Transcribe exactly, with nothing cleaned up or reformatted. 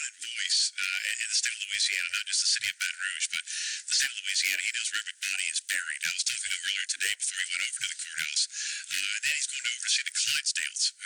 dominant voice uh, in the state of Louisiana, not just the city of Baton Rouge, but the state of Louisiana. He knows where everybody is buried. I was talking to him earlier today before he went over to the courthouse. Uh, then he's going over to see the Clydesdales,